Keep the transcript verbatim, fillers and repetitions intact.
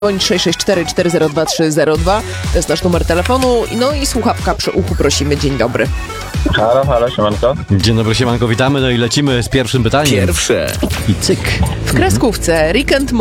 Dzwonić sześć sześć cztery cztery zero dwa trzy zero dwa. To jest nasz numer telefonu. No i słuchawka przy uchu prosimy. Dzień dobry. Halo, halo, siemanko. Dzień dobry, siemanko, witamy. No i lecimy z pierwszym pytaniem. Pierwsze. I cyk. W kreskówce Rick and